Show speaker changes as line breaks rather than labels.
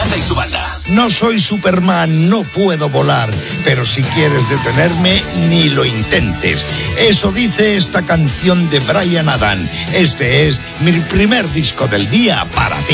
Miranda y su banda.
No soy Superman, no puedo volar, pero si quieres detenerme, ni lo intentes. Eso dice esta canción de Bryan Adams. Este es mi primer disco del día para ti.